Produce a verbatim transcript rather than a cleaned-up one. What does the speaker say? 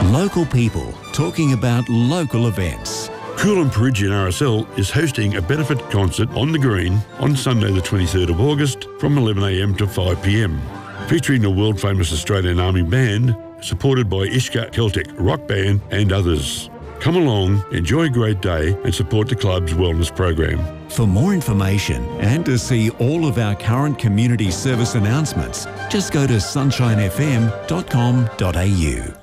Local people talking about local events. Coolum Peregian R S L is hosting a benefit concert on the Green on Sunday the twenty-third of August from eleven a m to five p m, featuring the world-famous Australian Army Band, supported by Ishka Celtic Rock Band and others. Come along, enjoy a great day and support the club's wellness program. For more information and to see all of our current community service announcements, just go to sunshine f m dot com dot a u.